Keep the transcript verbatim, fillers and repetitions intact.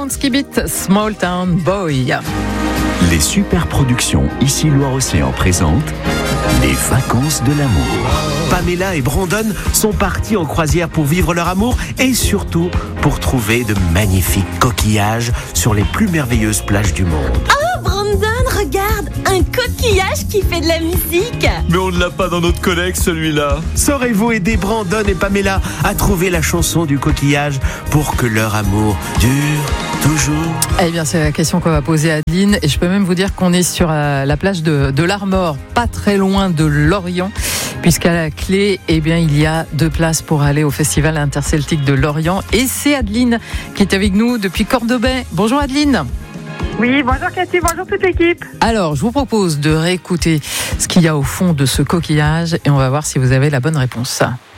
Brown Skibit, Small Town Boy. Les super productions Ici Loire-Océan présentent les vacances de l'amour. Pamela et Brandon sont partis en croisière pour vivre leur amour et surtout pour trouver de magnifiques coquillages sur les plus merveilleuses plages du monde. Oh Brandon, regarde, un coquillage qui fait de la musique. Mais on ne l'a pas dans notre collecte celui-là. Saurez-vous aider Brandon et Pamela à trouver la chanson du coquillage pour que leur amour dure toujours? Eh bien, c'est la question qu'on va poser à Adeline. Et je peux même vous dire qu'on est sur euh, la plage de, de l'Armor, pas très loin de Lorient, puisqu'à la clé, eh bien, il y a deux places pour aller au Festival interceltique de Lorient. Et c'est Adeline qui est avec nous depuis Cordobais. Bonjour Adeline. Oui, bonjour Cathy, bonjour toute l'équipe. Alors, je vous propose de réécouter ce qu'il y a au fond de ce coquillage et on va voir si vous avez la bonne réponse.